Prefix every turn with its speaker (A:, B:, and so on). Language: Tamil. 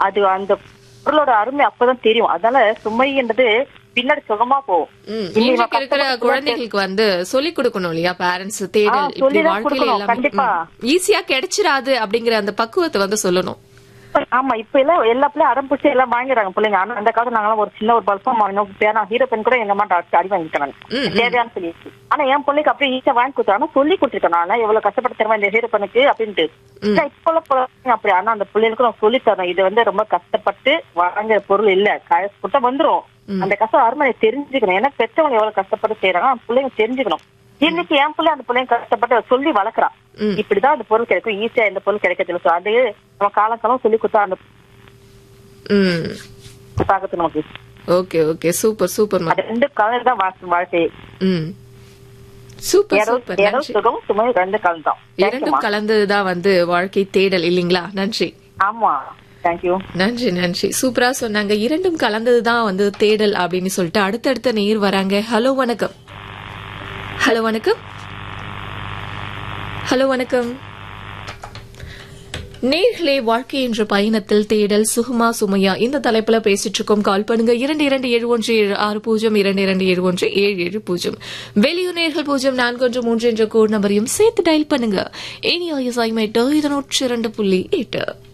A: அது அந்த பொருளோட அருமை அப்பதான் தெரியும். அதனால சுமைன்றது பின்னாடி சுகமா போகும்.
B: இன்னைக்கு இருக்கிற குழந்தைகளுக்கு வந்து சொல்லி கொடுக்கணும் இல்லையா பேரண்ட்ஸ், தேடல் இப்படி வாழ்க்கையில எல்லாமே ஈஸியா கிடைச்சிராது அப்படிங்கிற அந்த பக்குவத்தை வந்து சொல்லணும்.
A: ஆமா, இப்ப எல்லாம் எல்லா பிள்ளையும் அடம் பிடிச்சி எல்லாம் வாங்கிடுறாங்க பிள்ளைங்க. ஆனா அந்த காலத்துல நாங்களாம் ஒரு சின்ன ஒரு பல்பம் வாங்கினோம், பேனா ஹீரோ பென் கூட எங்க அம்மா அடி வாங்கிட்டாங்க தேவையான்னு சொல்லி. ஆனா என் பிள்ளைக்கு அப்படியே ஈஸியா வாங்கி கொடுத்தாங்க, சொல்லி கொடுத்துருக்கேன் நான் எவ்வளவு கஷ்டப்பட்டு தருவேன் இந்த ஹீரோ பெனுக்கு அப்படின்ட்டு. இப்ப அப்படி ஆனா அந்த பிள்ளைகளுக்கு நான் சொல்லி தரேன், இது வந்து ரொம்ப கஷ்டப்பட்டு வாங்குற பொருள் இல்ல, காசு கொடுத்தா வந்துரும். அந்த கஷ்டம் அருமையை தெரிஞ்சுக்கணும். ஏன்னா பெற்றவங்க எவ்வளவு கஷ்டப்பட்டு செய்யறாங்க பிள்ளைங்க தெரிஞ்சுக்கணும். இன்னைக்கு என் பிள்ளை அந்த பிள்ளைங்க கஷ்டப்பட்டு சொல்லி வளர்க்குறான், இப்படிதான் அந்த பொருள் கிடைக்கும், ஈஸியா இந்த பொருள் கிடைக்கிறது. அது நம்ம காலக்காலம் சொல்லி கொடுத்தா அந்த பாக்கத்து நமக்கு.
B: Okay okay, super super.
A: அது ரெண்டு கலர் தான் வாழ்க்கை.
B: Super super.
A: சுகம் சுமை ரெண்டு கலந்தான்,
B: இரண்டும் கலந்ததுதான் வந்து வாழ்க்கை தேடல் இல்லீங்களா? நன்றி.
A: ஆமா, தேங்க்யூ.
B: நன்றி நன்றி, சூப்பரா சொன்னாங்க. இரண்டும் கலந்ததுதான் வந்து தேடல் அப்படின்னு சொல்லிட்டு அடுத்தடுத்த நேர் வராங்க. ஹலோ வணக்கம். ஹலோ வணக்கம். ஹலோ வணக்கம் நேர்களே, வாழ்க்கை என்ற பயணத்தில் தேடல் சுகுமா சுமையா இந்த தலைப்புல பேசிட்டு இருக்கோம். கால் பண்ணுங்க 227176 22717770. வெளியூர் நேர்கள் 0413 என்ற கோட் நம்பரையும் சேர்த்து டயல் பண்ணுங்க. இனி அசைன்மெண்ட் 102.8.